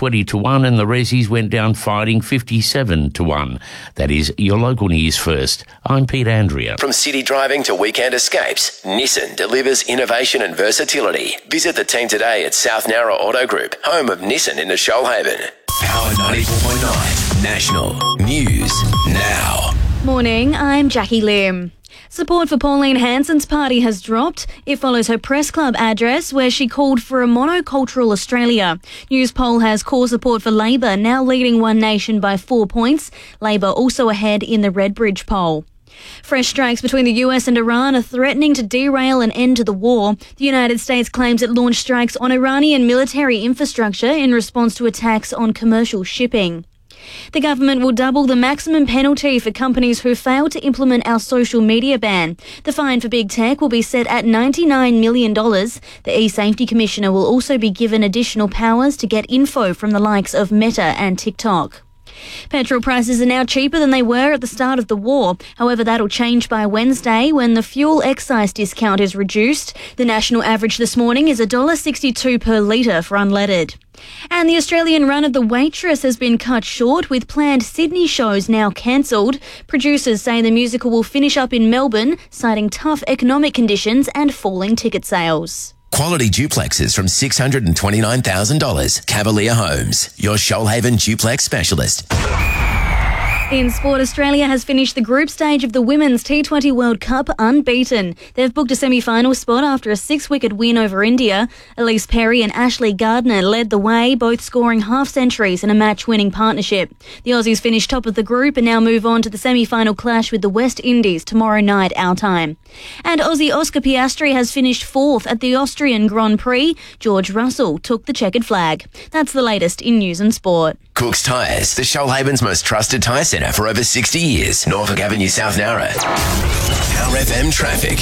20-1 and the Rezzies went down fighting 57-1. That is your local news first. I'm Pete Andrea. From city driving to weekend escapes, Nissan delivers innovation and versatility. Visit the team today at South Nowra Auto Group, home of Nissan in the Shoalhaven. Power 94.9 National News Now. Morning, I'm Jackie Lim. Support for Pauline Hanson's party has dropped. It follows her press club address where she called for a monocultural Australia. Newspoll has core support for Labor now leading One Nation by 4 points. Labor also ahead in the Redbridge poll. Fresh strikes between the US and Iran are threatening to derail an end to the war. The United States claims it launched strikes on Iranian military infrastructure in response to attacks on commercial shipping. The government will double the maximum penalty for companies who fail to implement our social media ban. The fine for big tech will be set at $99 million. The e-Safety Commissioner will also be given additional powers to get info from the likes of Meta and TikTok. Petrol prices are now cheaper than they were at the start of the war. However, that'll change by Wednesday when the fuel excise discount is reduced. The national average this morning is $1.62 per litre for unleaded. And the Australian run of The Waitress has been cut short with planned Sydney shows now cancelled. Producers say the musical will finish up in Melbourne, citing tough economic conditions and falling ticket sales. Quality duplexes from $629,000. Cavalier Homes, your Shoalhaven duplex specialist. In sport, Australia has finished the group stage of the Women's T20 World Cup unbeaten. They've booked a semi-final spot after a 6-wicket win over India. Elise Perry and Ashley Gardner led the way, both scoring half-centuries in a match-winning partnership. The Aussies finished top of the group and now move on to the semi-final clash with the West Indies tomorrow night our time. And Aussie Oscar Piastri has finished 4th at the Austrian Grand Prix. George Russell took the checkered flag. That's the latest in news and sport. Cook's Tyres, the Shoalhaven's most trusted tyre centre for over 60 years. Norfolk Avenue, South Nowra. Power FM traffic.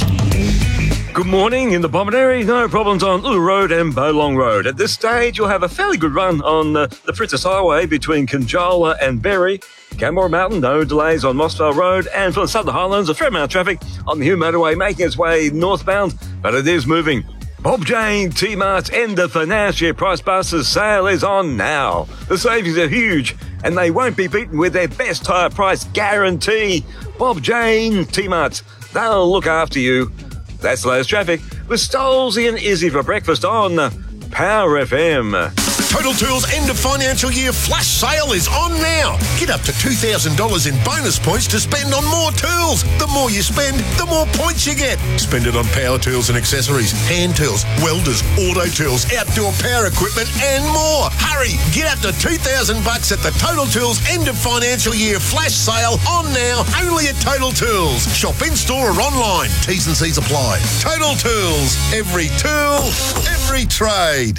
Good morning in the Bomaderry. No problems on Ulu Road and Bowlong Road. At this stage, you'll have a fairly good run on the Princess Highway between Conjola and Berry. Canmore Mountain, no delays on Mossvale Road. And for the Southern Highlands, a fair amount of traffic on the Hume Motorway making its way northbound, but it is moving. Bob Jane T-Mart's end of financial year Price Busters sale is on now. The savings are huge and they won't be beaten with their best tyre price guarantee. Bob Jane T-Mart's, they'll look after you. That's the latest traffic with Stolzy and Izzy for breakfast on Power FM. Total Tools end of financial year flash sale is on now. Get up to $2,000 in bonus points to spend on more tools. The more you spend, the more points you get. Spend it on power tools and accessories, hand tools, welders, auto tools, outdoor power equipment and more. Hurry, get up to $2,000 at the Total Tools end of financial year flash sale on now, only at Total Tools. Shop in store or online. T's and C's apply. Total Tools, every tool, every trade.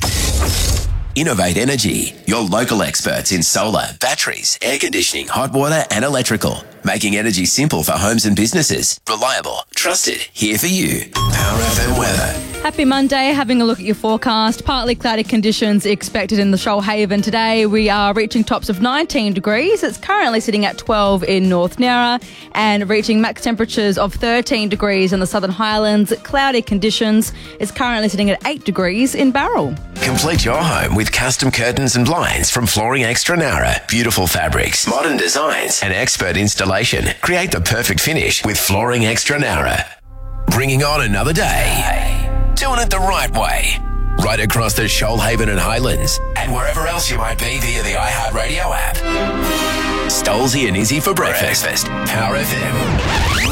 Innovate Energy, your local experts in solar, batteries, air conditioning, hot water and electrical. Making energy simple for homes and businesses. Reliable, trusted, here for you. Power FM weather. Happy Monday. Having a look at your forecast. Partly cloudy conditions expected in the Shoalhaven today. We are reaching tops of 19 degrees. It's currently sitting at 12 in North Nowra and reaching max temperatures of 13 degrees in the Southern Highlands. Cloudy conditions. It's currently sitting at 8 degrees in Barrel. Complete your home with custom curtains and blinds from Flooring Extra Nowra. Beautiful fabrics, modern designs and expert installation. Create the perfect finish with Flooring Extra Nowra. Bringing on another day. Doing it the right way. Right across the Shoalhaven and Highlands and wherever else you might be via the iHeartRadio app. Stolzy and Izzy for breakfast. Power FM.